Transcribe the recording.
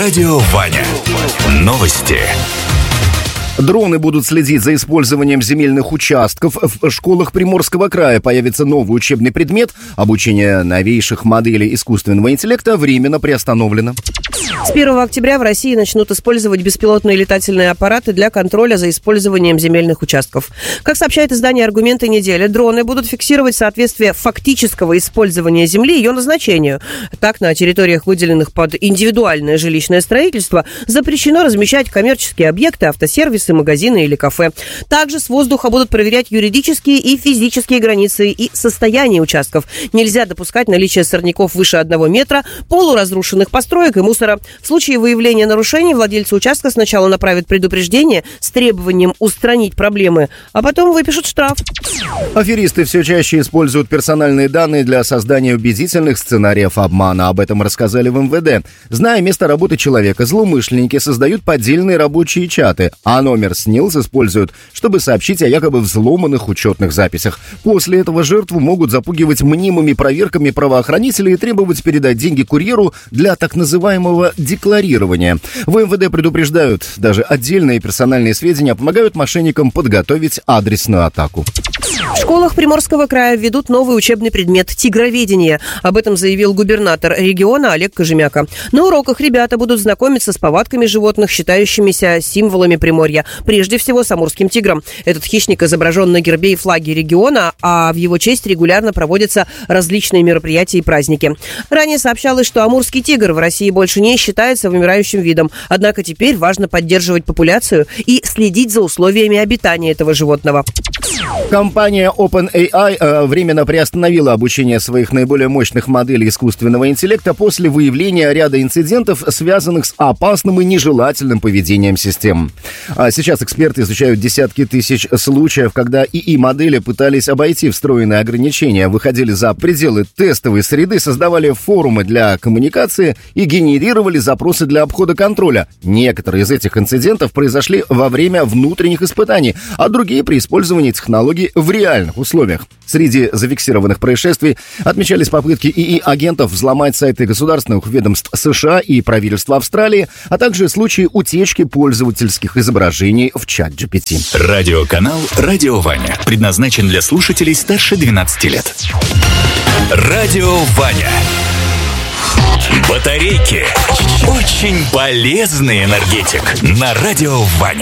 Радио Ваня. Новости. Дроны будут следить за использованием земельных участков. В школах Приморского края появится новый учебный предмет. Обучение новейших моделей искусственного интеллекта временно приостановлено. С 1 октября в России начнут использовать беспилотные летательные аппараты для контроля за использованием земельных участков. Как сообщает издание «Аргументы недели», дроны будут фиксировать соответствие фактического использования земли ее назначению. Так, на территориях, выделенных под индивидуальное жилищное строительство, запрещено размещать коммерческие объекты, автосервисы, магазины или кафе. Также с воздуха будут проверять юридические и физические границы и состояние участков. Нельзя допускать наличие сорняков выше 1 метра, полуразрушенных построек и мусора. В случае выявления нарушений владельцы участка сначала направят предупреждение с требованием устранить проблемы, а потом выпишут штраф. Аферисты все чаще используют персональные данные для создания убедительных сценариев обмана. Об этом рассказали в МВД. Зная место работы человека, злоумышленники создают поддельные рабочие чаты, а номер СНИЛС используют, чтобы сообщить о якобы взломанных учетных записях. После этого жертву могут запугивать мнимыми проверками правоохранителей и требовать передать деньги курьеру для так называемого декларирования. В МВД предупреждают, даже отдельные персональные сведения помогают мошенникам подготовить адресную атаку. В школах Приморского края введут новый учебный предмет «Тигроведение». Об этом заявил губернатор региона Олег Кожемяка. На уроках ребята будут знакомиться с повадками животных, считающимися символами Приморья. Прежде всего, с амурским тигром. Этот хищник изображен на гербе и флаге региона, а в его честь регулярно проводятся различные мероприятия и праздники. Ранее сообщалось, что амурский тигр в России больше не считается вымирающим видом. Однако теперь важно поддерживать популяцию и следить за условиями обитания этого животного. Компания OpenAI временно приостановила обучение своих наиболее мощных моделей искусственного интеллекта после выявления ряда инцидентов, связанных с опасным и нежелательным поведением систем. Сейчас эксперты изучают десятки тысяч случаев, когда ИИ-модели пытались обойти встроенные ограничения, выходили за пределы тестовой среды, создавали форумы для коммуникации и генерировали запросы для обхода контроля. Некоторые из этих инцидентов произошли во время внутренних испытаний, а другие при использовании технологий в реальных условиях. Среди зафиксированных происшествий отмечались попытки ИИ-агентов взломать сайты государственных ведомств США и правительства Австралии, а также случаи утечки пользовательских изображений в ChatGPT. Радиоканал «Радио Ваня» предназначен для слушателей старше 12 лет. Радио Ваня. Батарейки. Очень полезный энергетик на Радио Ваня.